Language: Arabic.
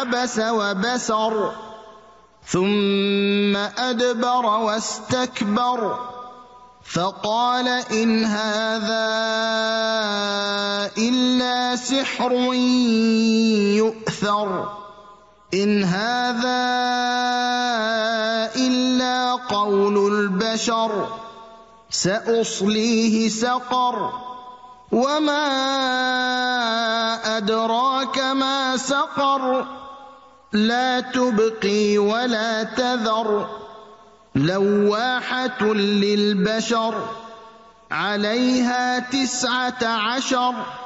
عبس وبسر ثم أدبر واستكبر فقال إن هذا إلا سحر يؤثر إن هذا إلا قول البشر سأصليه سقر وما أدراك ما سقر لا تبقي ولا تذر لواحة للبشر عليها 19